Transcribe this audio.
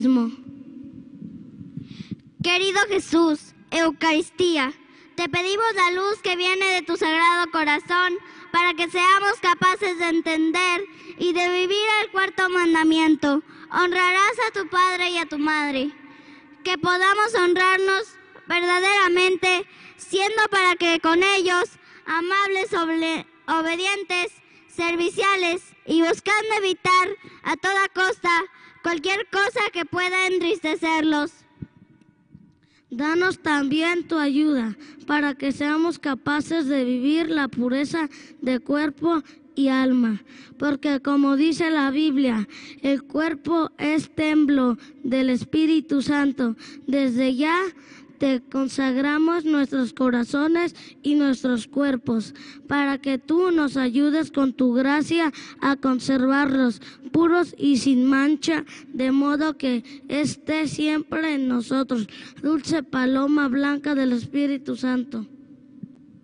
Querido Jesús, Eucaristía, te pedimos la luz que viene de tu sagrado corazón para que seamos capaces de entender y de vivir el cuarto mandamiento. Honrarás a tu padre y a tu madre. Que podamos honrarnos verdaderamente, siendo para que con ellos, amables, obedientes, serviciales y buscando evitar a toda costa cualquier cosa que pueda entristecerlos. Danos también tu ayuda para que seamos capaces de vivir la pureza de cuerpo y alma, porque como dice la Biblia, el cuerpo es templo del Espíritu Santo. Desde ya te consagramos nuestros corazones y nuestros cuerpos, para que tú nos ayudes con tu gracia a conservarlos puros y sin mancha, de modo que esté siempre en nosotros. Dulce paloma blanca del Espíritu Santo.